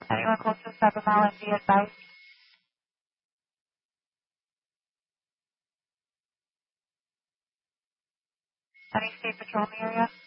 Anyone close to 7 Mile and be advised? Any state patrol in the area?